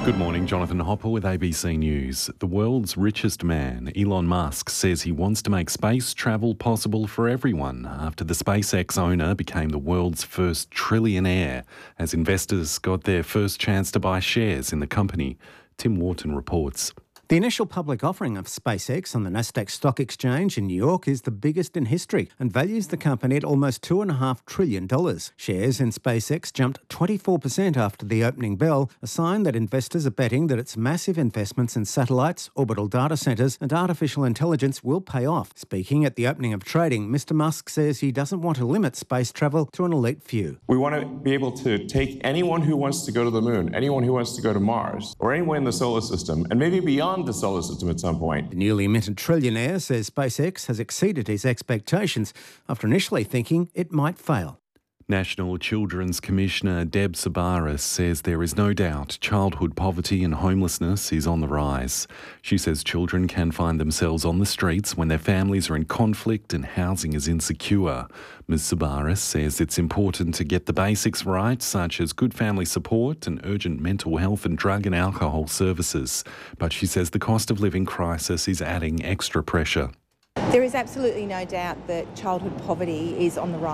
Good morning, Jonathan Hopper with ABC News. The world's richest man, Elon Musk, says he wants to make space travel possible for everyone after the SpaceX owner became the world's first trillionaire as investors got their first chance to buy shares in the company. Tim Wharton reports. The initial public offering of SpaceX on the Nasdaq Stock Exchange in New York is the biggest in history and values the company at almost $2.5 trillion. Shares in SpaceX jumped 24% after the opening bell, a sign that investors are betting that its massive investments in satellites, orbital data centres and artificial intelligence will pay off. Speaking at the opening of trading, Mr Musk says he doesn't want to limit space travel to an elite few. We want to be able to take anyone who wants to go to the moon, anyone who wants to go to Mars, or anyone in the solar system, and maybe beyond the solar system at some point. The newly minted trillionaire says SpaceX has exceeded his expectations after initially thinking it might fail. National Children's Commissioner Deb Sabaris says there is no doubt childhood poverty and homelessness is on the rise. She says children can find themselves on the streets when their families are in conflict and housing is insecure. Ms Sabaris says it's important to get the basics right, such as good family support and urgent mental health and drug and alcohol services. But she says the cost of living crisis is adding extra pressure. There is absolutely no doubt that childhood poverty is on the rise.